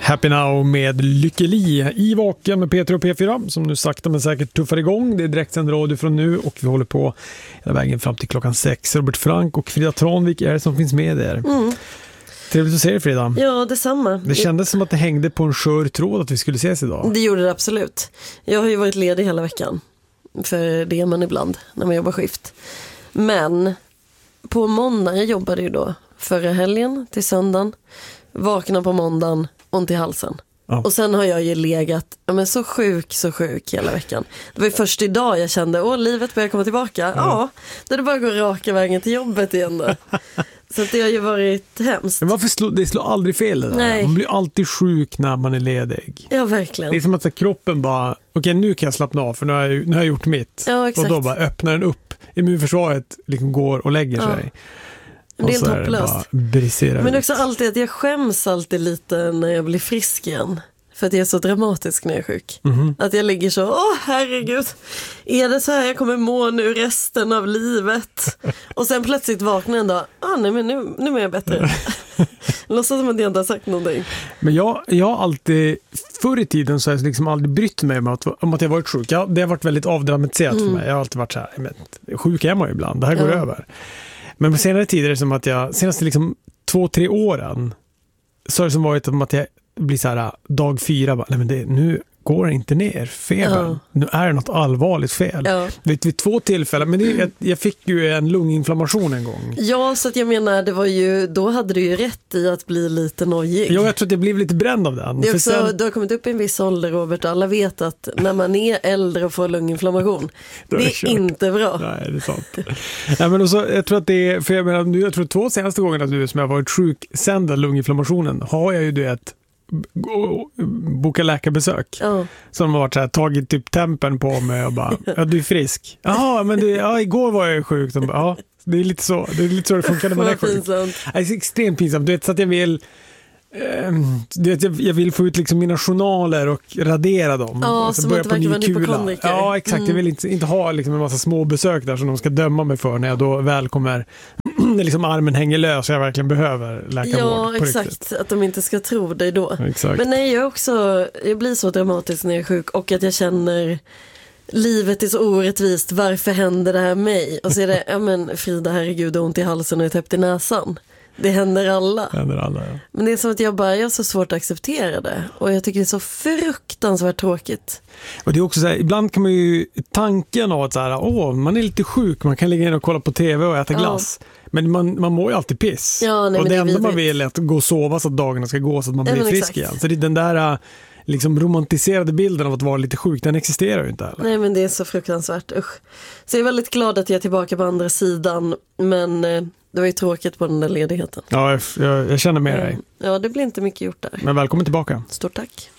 Happy Now med Lykke Li i Vaken med Peter och P4 som nu sakta men säkert tuffar igång. Det är direktsänd radio från nu och vi håller på hela vägen fram till klockan 6. Robert Frank och Frida Tranvik är det som finns med där. Trevligt att se dig, Frida. Ja, detsamma. Det kändes som att det hängde på en skör tråd att vi skulle ses idag. Det gjorde det absolut. Jag har ju varit ledig hela veckan. För det är man ibland när man jobbar skift. Men på måndag, jag jobbade ju då förra helgen till söndagen. Vaknade på måndagen, ont i halsen. Ja. Och sen har jag ju legat så sjuk hela veckan. Det var ju först idag jag kände, livet börjar komma tillbaka. Ja, då är det bara att gå raka vägen till jobbet igen då. Så att det har ju varit hemskt. Men varför det slår aldrig fel det där? Nej. Man blir alltid sjuk när man är ledig. Ja, verkligen. Det är som att kroppen bara, okej, nu kan jag slappna av för nu har jag gjort mitt. Ja, exakt. Och då bara öppnar den upp. Immunförsvaret liksom går och lägger sig. Det är helt hopplöst. Men det är också alltid att jag skäms alltid lite när jag blir frisk igen. För att jag är så dramatisk när jag är sjuk. Att jag ligger så, herregud, är det så här jag kommer må nu resten av livet? Och sen plötsligt vaknar en dag, nej men nu är jag bättre. Låtsas som att jag inte har sagt någonting. Men jag har alltid, förr i tiden så har jag liksom aldrig brytt mig om att jag varit sjuk. Det har varit väldigt avdramatiserat för mig. Jag har alltid varit så här, men sjuk är man ju ibland, det här går över. Men på senare tider är det som att senaste liksom 2-3 åren så har det som varit som att jag blir så här dag 4 bara, nej men nu går det inte ner febern. Nu är det något allvarligt fel. Vid 2 tillfällen, men jag fick ju en lunginflammation en gång. Ja, så att jag menar, det var ju, då hade du ju rätt i att bli lite nojig. Ja, jag tror att jag blev lite bränd av den. Det är också, du har kommit upp i en viss ålder, Robert, och alla vet att när man är äldre och får lunginflammation, det är inte bra. Nej, det är sant. Nej, men också, jag tror att det är, för jag tror 2 senaste gångerna nu som jag har varit sjuk sen den lunginflammationen har jag ju boka läkarbesök. Som har varit så här, tagit typ tempen på mig och bara, du är frisk. Jaha, men igår var jag sjuk. Det är lite så det funkar när man är sjuk. Det är extremt pinsamt. Du vet, så att jag vill få ut liksom mina journaler och radera dem. Alltså som att verkligen vara en hypokondriker. Ja, exakt. Jag vill inte ha liksom en massa små besök där som de ska döma mig för när jag då väl kommer liksom armen hänger lös och jag verkligen behöver läkarvård. Ja, exakt. Riktigt. Att de inte ska tro dig då. Exakt. Men nej, jag blir så dramatisk när jag är sjuk och att jag känner livet är så orättvist. Varför händer det här mig? Och så är det, Frida, herregud, ont i halsen och täppt i näsan. Det händer alla. Men det är som att jag har så svårt att acceptera det. Och jag tycker det är så fruktansvärt tråkigt. Och det är också så här, ibland kan man ju tanken av att så här, man är lite sjuk, man kan ligga in och kolla på tv och äta glass. Men man mår ju alltid piss. Och det enda man vill är att gå och sova så att dagarna ska gå så att man blir frisk igen. Så det är den där liksom romantiserade bilden av att vara lite sjuk, den existerar ju inte heller. Nej, men det är så fruktansvärt, usch. Så jag är väldigt glad att jag är tillbaka på andra sidan, men det var ju tråkigt på den där ledigheten. Ja, jag känner med dig. Ja, det blir inte mycket gjort där. Men välkommen tillbaka. Stort tack.